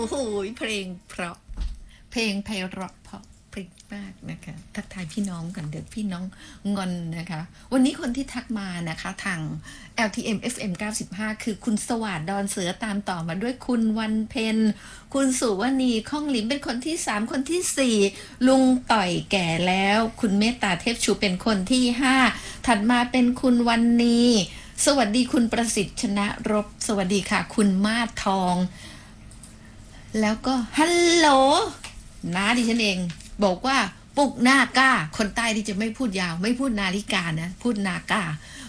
โหเพลงเพราะเพลงไพเราะเพราะพริกมากนะคะทักทายพี่น้องกันเดี๋ยวพี่น้องงอนนะคะวันนี้คนที่ทักมานะคะทาง LTM FM 95คือคุณสวัสดิ์ดอนเสือตามต่อมาด้วยคุณวันเพ็ญคุณสุวณีข้องหลิมเป็นคนที่3คนที่4ลุงต่อยแก่แล้วคุณเมตตาเทพชูเป็นคนที่5ถัดมาเป็นคุณวันนีสวัสดีคุณประสิทธิ์ชนะรบสวัสดีค่ะคุณมาศทองแล้วก็ฮัลโหลน้าดิฉันเองบอกว่าปลุกนาก้าคนใต้ที่จะไม่พูดยาวไม่พูดนาฬิกานะพูดนาก้า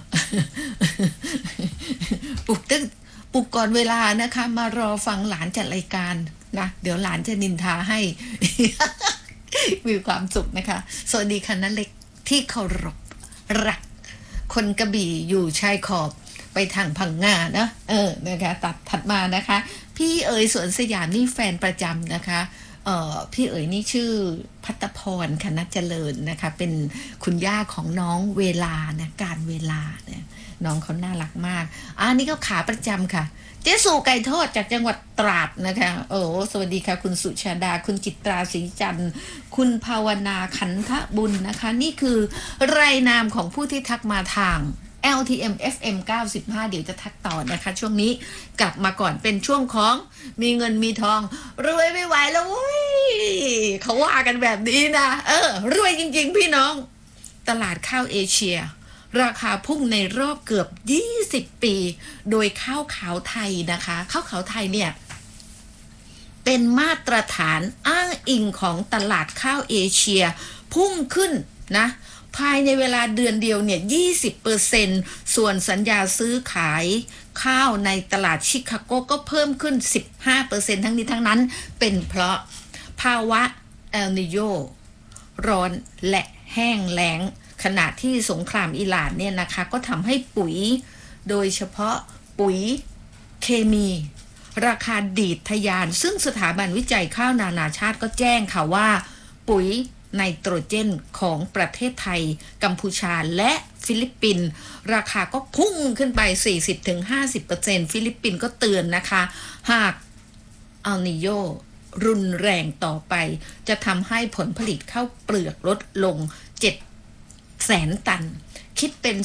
ปลุกก่อนเวลานะคะมารอฟังหลานจัดรายการนะเดี๋ยวหลานจะนินทาให้ มีความสุขนะคะสวัสดีค่ะนั่นเล็กที่เคารพรักคนกระบี่อยู่ชายขอบไปทางพังงานะนะคะถัดมานะคะพี่เอ๋ยสวนสยามนี่แฟนประจำนะคะพี่เอ๋ยนี่ชื่อภัตพรคณะเจริญนะคะเป็นคุณย่าของน้องเวลานะการเวลาเนี่ยน้องเขาน่ารักมากนี่ก็ขาประจำค่ะเจ๊สู่ไก่ทอดจากจังหวัดตราดนะคะสวัสดีค่ะคุณสุชาดาคุณจิตราศรีจันทร์คุณภาวนาขันธบุญนะคะนี่คือรายนามของผู้ที่ทักมาทาง LTM FM 95เดี๋ยวจะทักต่อนะคะช่วงนี้กลับมาก่อนเป็นช่วงของมีเงินมีทองรวยไม่ไหวแล้วเว้ยเขาว่ากันแบบนี้นะรวยจริงๆพี่น้องตลาดข้าวเอเชียราคาพุ่งในรอบเกือบ20ปีโดยข้าวขาวไทยนะคะข้าวขาวไทยเนี่ยเป็นมาตรฐานอ้างอิงของตลาดข้าวเอเชียพุ่งขึ้นนะภายในเวลาเดือนเดียวเนี่ย 20% ส่วนสัญญาซื้อขายข้าวในตลาดชิคาโกก็เพิ่มขึ้น 15% ทั้งนี้ทั้งนั้นเป็นเพราะภาวะเอลนิโญร้อนและแห้งแล้งขณะที่สงครามอิหร่านเนี่ยนะคะก็ทำให้ปุ๋ยโดยเฉพาะปุ๋ยเคมีราคาดีดทะยานซึ่งสถาบันวิจัยข้าวนานาชาติก็แจ้งค่ะว่าปุ๋ยไนโตรเจนของประเทศไทยกัมพูชาและฟิลิปปินส์ราคาก็พุ่งขึ้นไป 40-50% ฟิลิปปินส์ก็เตือนนะคะหากอัลนีโญรุนแรงต่อไปจะทำให้ผลผลิตข้าวเปลือกลดลง700,000 ตันคิดเป็น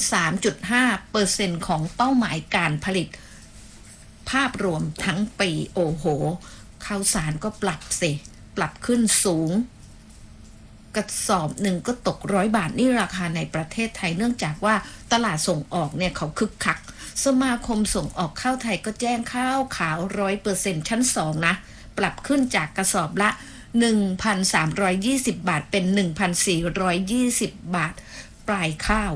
3.5% ของเป้าหมายการผลิตภาพรวมทั้งปีโอ้โหข้าวสารก็ปรับขึ้นสูงกระสอบหนึ่งก็ตก100 บาทนี่ราคาในประเทศไทยเนื่องจากว่าตลาดส่งออกเนี่ยเขาคึกคักสมาคมส่งออกข้าวไทยก็แจ้งข้าวขาว 100% ชั้น2นะปรับขึ้นจากกระสอบละ 1,320 บาทเป็น 1,420 บาทปลายข้าว